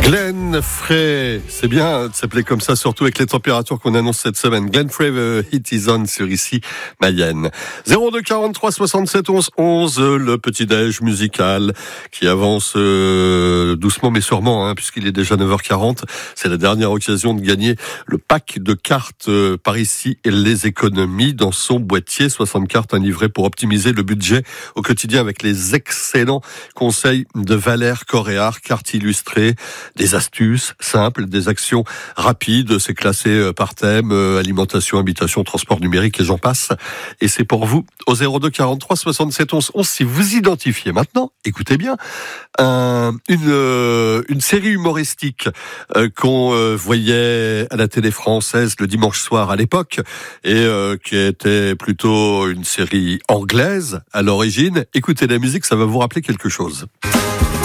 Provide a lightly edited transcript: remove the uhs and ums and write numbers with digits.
Glenn Frey, c'est bien de s'appeler comme ça, surtout avec les températures qu'on annonce cette semaine. Glenn Frey, Hit is on sur ici Mayenne. 02 43 67 11 11, le petit-déj musical qui avance doucement mais sûrement, puisqu'il est déjà 9h40. C'est la dernière occasion de gagner le pack de cartes par ici et les économies dans son boîtier. 60 cartes, un livret pour optimiser le budget au quotidien avec les excellents conseils de Valère Coréard, cartes illustrées, des astuces simples, des actions rapides, c'est classé par thème, alimentation, habitation, transport numérique et j'en passe. Et c'est pour vous au 02 43 67 11 11 si vous identifiez maintenant, écoutez bien, une série humoristique qu'on voyait à la télé française le dimanche soir à l'époque et qui était plutôt une série anglaise à l'origine. Écoutez la musique, ça va vous rappeler quelque chose.